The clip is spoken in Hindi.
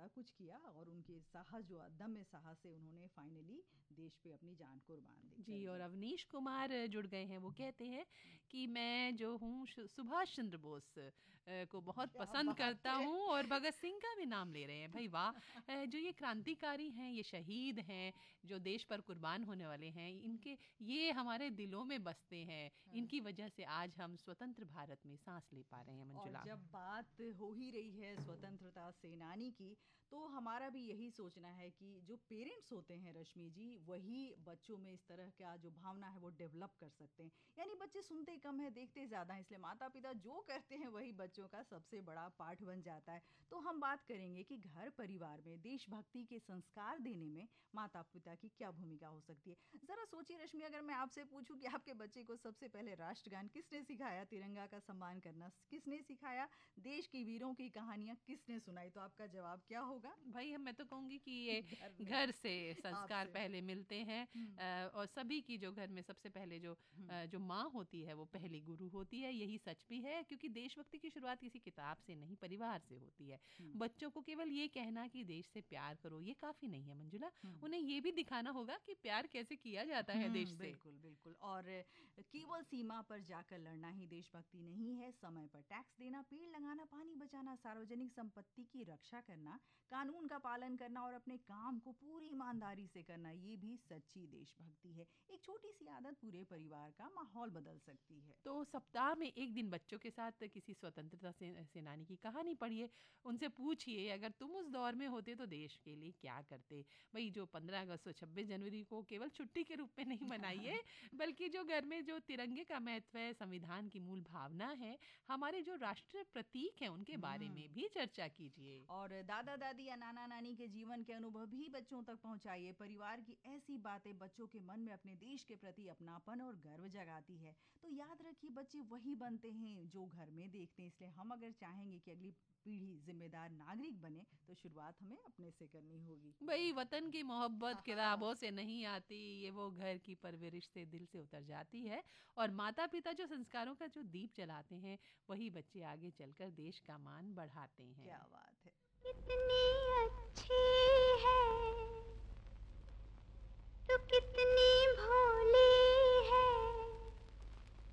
कुछ किया और उनके साहस, जो अदम्य साहस से उन्होंने फाइनली देश पे अपनी जान कुर्बान दी। जी, और अवनीश कुमार जुड़ गए हैं। वो कहते हैं कि मैं जो हूँ सुभाष चंद्र बोस को बहुत क्या पसंद बात करता है। हूँ, और भगत सिंह का भी नाम ले रहे हैं। भाई वाह, जो ये क्रांतिकारी हैं, ये शहीद हैं, जो देश पर कुर्बान होने वाले हैं, इनके ये हमारे दिलों में बसते हैं। इनकी वजह से आज हम स्वतंत्र भारत में सांस ले पा रहे हैं। और मंजुला, जब बात हो ही रही है स्वतंत्रता सेनानी की, तो हमारा भी यही सोचना है कि जो पेरेंट्स होते हैं रश्मि जी, वही बच्चों में इस तरह का जो भावना है वो डेवलप कर सकते हैं। यानी बच्चे सुनते कम है, देखते ज़्यादा हैं, इसलिए माता पिता जो करते हैं वही बच्चों का सबसे बड़ा पाठ बन जाता है। तो हम बात करेंगे कि घर परिवार में देशभक्ति के संस्कार देने में माता पिता की क्या भूमिका हो सकती है। ज़रा सोचिए रश्मि, अगर मैं आपसे पूछूं कि आपके बच्चे को सबसे पहले राष्ट्रगान किसने सिखाया, तिरंगा का सम्मान करना किसने सिखाया, देश की वीरों की कहानियां किसने सुनाई, तो आपका जवाब क्या होगा? भाई मैं तो कहूँगी कि ये घर में, घर से संस्कार आपसे। पहले मिलते हैं। और सभी की जो घर में सबसे पहले जो माँ होती है वो पहली गुरु होती है। यही सच भी है, क्योंकि देशभक्ति की शुरुआत किसी किताब से नहीं, परिवार से होती है। बच्चों को केवल ये कहना कि देश से प्यार करो ये काफ़ी नहीं है मंजुला, उन्हें ये भी दिखाना होगा कि प्यार कैसे किया जाता है देश से। बिल्कुल बिल्कुल। और केवल सीमा पर जाकर लड़ना ही देशभक्ति नहीं है। समय पर टैक्स देना, पेड़ लगाना, पानी बचाना, सार्वजनिक संपत्ति की रक्षा करना, कानून का पालन करना और अपने काम को पूरी ईमानदारी से करना, ये भी सच्ची देशभक्ति है। एक छोटी सी आदत पूरे परिवार का माहौल बदल सकती है। तो सप्ताह में एक दिन बच्चों के साथ किसी स्वतंत्रता सेनानी की कहानी पढ़िए। उनसे पूछिए अगर तुम उस दौर में होते तो देश के लिए क्या करते। भाई जो 15 अगस्त और 26 जनवरी को केवल छुट्टी के रूप में नहीं मनाइए, बल्कि जो घर में जो तिरंगे का महत्व है, संविधान की मूल भावना है, हमारे जो राष्ट्रीय प्रतीक हैं, उनके बारे में भी चर्चा कीजिए। और दादा दादी या नाना नानी के जीवन के अनुभव भी बच्चों तक पहुंचाइए। परिवार की ऐसी बातें बच्चों के मन में अपने देश के प्रति अपनापन और गर्व जगाती है। तो याद रखिए, बच्चे वही बनते हैं जो घर में देखते हैं, इसलिए हम अगर चाहेंगे कि अगली पीढ़ी जिम्मेदार नागरिक बने, तो शुरुआत हमें अपने से करनी होगी। भाई वतन की मोहब्बत हाँ। किताबों से नहीं आती, ये वो घर की परवरिश से दिल से उतर जाती है। और माता पिता जो संस्कारों का जो दीप जलाते हैं, वही बच्चे आगे चलकर देश का मान बढ़ाते हैं। क्या बात है। कितनी अच्छी है, तो कितनी